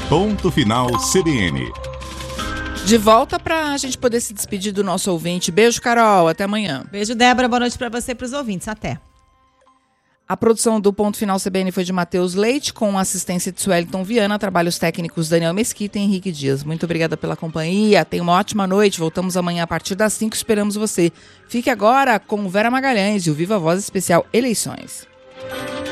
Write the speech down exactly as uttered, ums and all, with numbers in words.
Ponto Final C B N. De volta para a gente poder se despedir do nosso ouvinte. Beijo, Carol. Até amanhã. Beijo, Débora. Boa noite para você e para os ouvintes. Até. A produção do Ponto Final C B N foi de Matheus Leite, com assistência de Sueliton Viana, trabalhos técnicos Daniel Mesquita e Henrique Dias. Muito obrigada pela companhia. Tenha uma ótima noite. Voltamos amanhã a partir das cinco. Esperamos você. Fique agora com Vera Magalhães e o Viva Voz Especial Eleições.